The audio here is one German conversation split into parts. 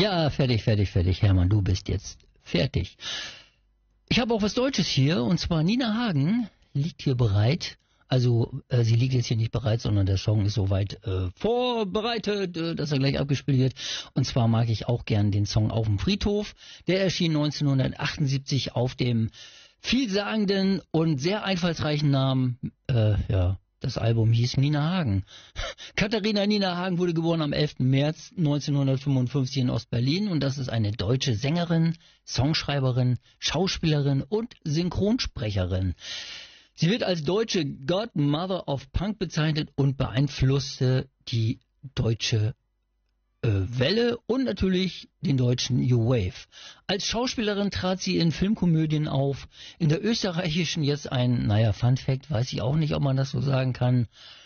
Ja, fertig, fertig, fertig. Hermann, du bist jetzt fertig. Ich habe auch was Deutsches hier, und zwar Nina Hagen liegt hier bereit. Also sie liegt jetzt hier nicht bereit, sondern der Song ist soweit vorbereitet, dass er gleich abgespielt wird. Und zwar mag ich auch gern den Song Auf dem Friedhof. Der erschien 1978 auf dem vielsagenden und sehr einfallsreichen Namen, das Album hieß Nina Hagen. Katharina Nina Hagen wurde geboren am 11. März 1955 in Ostberlin und das ist eine deutsche Sängerin, Songschreiberin, Schauspielerin und Synchronsprecherin. Sie wird als deutsche Godmother of Punk bezeichnet und beeinflusste die deutsche Welle und natürlich den deutschen New Wave. Als Schauspielerin trat sie in Filmkomödien auf. In der österreichischen, jetzt ein, Fun Fact, weiß ich auch nicht, ob man das so sagen kann.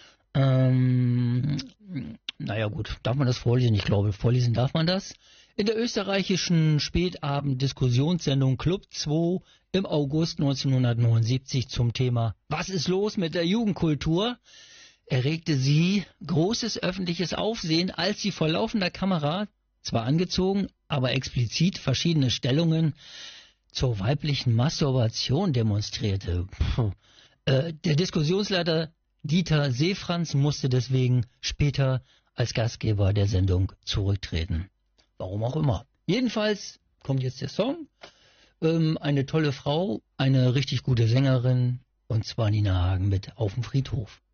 Gut, darf man das vorlesen? Ich glaube, vorlesen darf man das. In der österreichischen Spätabend-Diskussionssendung Club 2 im August 1979 zum Thema Was ist los mit der Jugendkultur? Erregte sie großes öffentliches Aufsehen, als sie vor laufender Kamera, zwar angezogen, aber explizit verschiedene Stellungen zur weiblichen Masturbation demonstrierte. Der Diskussionsleiter Dieter Seefranz musste deswegen später als Gastgeber der Sendung zurücktreten. Warum auch immer. Jedenfalls kommt jetzt der Song. Eine tolle Frau, eine richtig gute Sängerin, und zwar Nina Hagen mit Auf dem Friedhof.